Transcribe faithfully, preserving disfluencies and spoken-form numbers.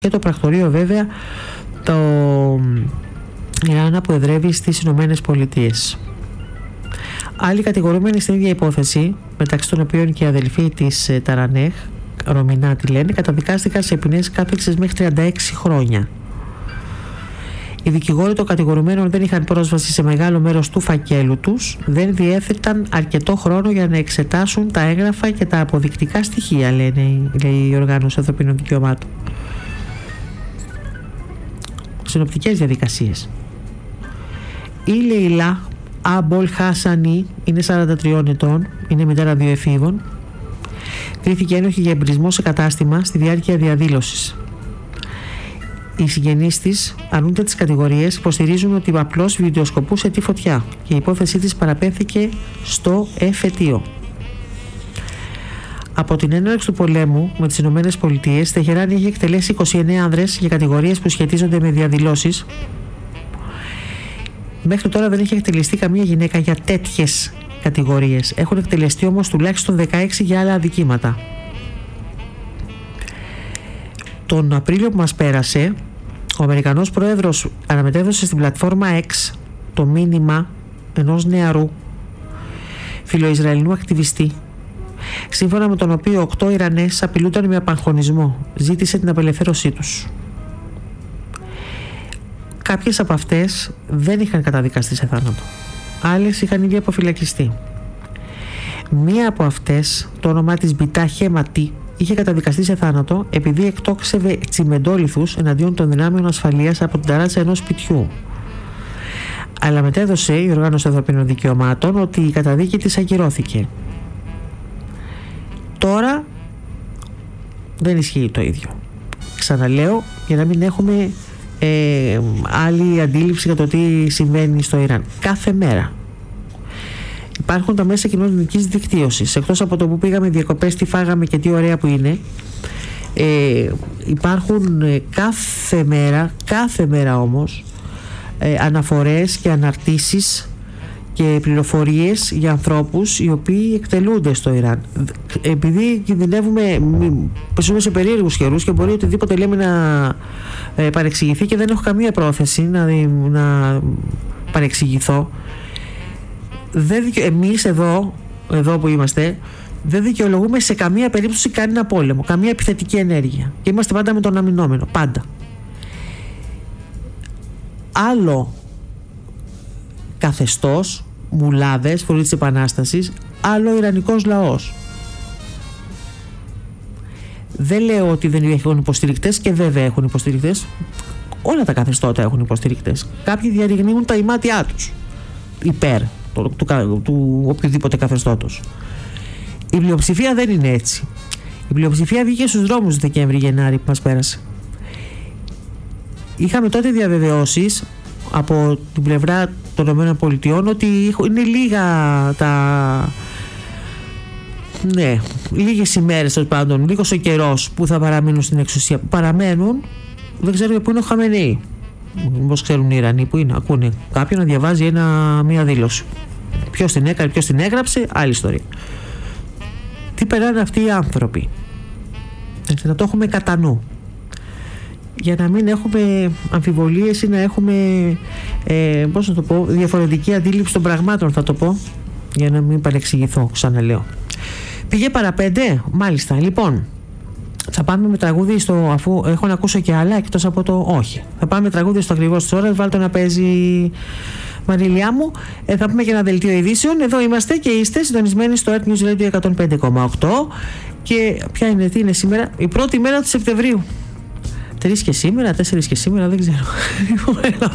και το πρακτορείο βέβαια το Ιράν που εδρεύει στις Ηνωμένες Πολιτείες. Άλλοι κατηγορούμενοι στην ίδια υπόθεση, μεταξύ των οποίων και οι αδελφοί της Ταρανέχ, Ρομινά τη λένε, καταδικάστηκαν σε ποινές κάθεξης μέχρι τριάντα έξι χρόνια. Οι δικηγόροι των κατηγορουμένων δεν είχαν πρόσβαση σε μεγάλο μέρος του φακέλου τους, δεν διέθεταν αρκετό χρόνο για να εξετάσουν τα έγγραφα και τα αποδεικτικά στοιχεία, λένε, λέει η Οργάνωση Ανθρωπίνων Δικαιωμάτων. Συνοπτικές διαδικασίες. Η Λεϊλά Αμπολ Χάσανη είναι σαράντα τριών ετών, είναι μητέρα δύο εφήβων. Κρίθηκε ένοχη για εμπρισμό σε κατάστημα στη διάρκεια διαδήλωσης. Οι συγγενείς της αρνούνται τις κατηγορίες, υποστηρίζουν ότι απλώς βιντεοσκοπούσε τη φωτιά και η υπόθεσή της παραπέμφθηκε στο εφετείο. Από την έναρξη του πολέμου με τις Ηνωμένες Πολιτείες, η Τεχεράνη έχει εκτελέσει είκοσι εννέα άνδρες για κατηγορίες που σχετίζονται με διαδηλώσεις. Μέχρι τώρα δεν έχει εκτελεστεί καμία γυναίκα για τέτοιες κατηγορίες. Έχουν εκτελεστεί όμως τουλάχιστον δεκαέξι για άλλα αδικήματα. Τον Απρίλιο που μας πέρασε, ο Αμερικανός Πρόεδρος αναμετέδωσε στην πλατφόρμα X το μήνυμα ενός νεαρού φιλοϊσραηλινού ακτιβιστή, σύμφωνα με τον οποίο οκτώ Ιρανές απειλούνταν με απαγχωνισμό. Ζήτησε την απελευθέρωσή τους. Κάποιες από αυτές δεν είχαν καταδικαστεί σε θάνατο. Άλλες είχαν ήδη αποφυλακιστεί. Μία από αυτές, το όνομά της Μπιτά Χέματι, είχε καταδικαστεί σε θάνατο επειδή εκτόξευε τσιμεντόλιθους εναντίον των δυνάμεων ασφαλείας από την ταράτσα ενός σπιτιού. Αλλά μετέδωσε η Οργάνωση Ανθρωπίνων Δικαιωμάτων ότι η καταδίκη της ακυρώθηκε. Τώρα δεν ισχύει το ίδιο. Ξαναλέω, για να μην έχουμε ε, άλλη αντίληψη για το τι συμβαίνει στο Ιράν. Κάθε μέρα υπάρχουν τα μέσα κοινωνικής δικτύωσης. Εκτός από το που πήγαμε διακοπές, τι φάγαμε και τι ωραία που είναι, ε, υπάρχουν ε, κάθε μέρα, κάθε μέρα όμως ε, αναφορές και αναρτήσεις και πληροφορίες για ανθρώπους οι οποίοι εκτελούνται στο Ιράν. Επειδή κινδυνεύουμε, πεσούμε σε περίεργους καιρούς και μπορεί οτιδήποτε λέμε να ε, παρεξηγηθεί και δεν έχω καμία πρόθεση να, να παρεξηγηθώ. Δεν δικαι... Εμείς εδώ, εδώ που είμαστε, δεν δικαιολογούμε σε καμία περίπτωση κανένα πόλεμο, καμία επιθετική ενέργεια. Και είμαστε πάντα με τον αμυνόμενο, πάντα. Άλλο καθεστώς, μουλάδες, φορεί της Επανάστασης, άλλο Ιρανικός λαός. Δεν λέω ότι δεν έχουν υποστηρικτές, και βέβαια έχουν υποστηρικτές. Όλα τα καθεστώτα έχουν υποστηρικτές. Κάποιοι διαρριγνύουν τα ημάτια τους υπέρ του, του, του, του οποιοδήποτε καθεστώτος. Η πλειοψηφία δεν είναι έτσι. Η πλειοψηφία βγήκε στους δρόμους Δεκέμβρη-Γενάρη που μας πέρασε. Είχαμε τότε διαβεβαιώσεις από την πλευρά των ΗΠΑ ότι είναι λίγα τα... Ναι, λίγες ημέρες τέλος πάντων, λίγος ο καιρός που θα παραμείνουν στην εξουσία. Που παραμένουν, δεν ξέρουμε πού είναι ο Χαμενεή. Πώς ξέρουν οι Ιρανοί που είναι, ακούνε κάποιον να διαβάζει ένα, μία δήλωση. Ποιος την έκανε, ποιος την έγραψε, άλλη ιστορία. Τι περνάνε αυτοί οι άνθρωποι, έτσι, να το έχουμε κατά νου, για να μην έχουμε αμφιβολίες ή να έχουμε ε, πώς να το πω, διαφορετική αντίληψη των πραγμάτων, θα το πω, για να μην παρεξηγηθώ, ξαναλέω. Πήγε παραπέντε, μάλιστα. Λοιπόν, θα πάμε με τραγούδι στο, αφού έχω να ακούσω και άλλα εκτός από το όχι. Θα πάμε με τραγούδι στο ακριβώς της ώρας, βάλτε να παίζει, Μαριλιά μου. Ε, θα πούμε και ένα δελτίο ειδήσεων. Εδώ είμαστε και είστε συντονισμένοι στο Earth News Radio εκατόν πέντε κόμμα οκτώ. Και ποια είναι, τι είναι σήμερα, η πρώτη μέρα του Σεπτεμβρίου. Τρεις και σήμερα, τέσσερις και σήμερα, δεν ξέρω.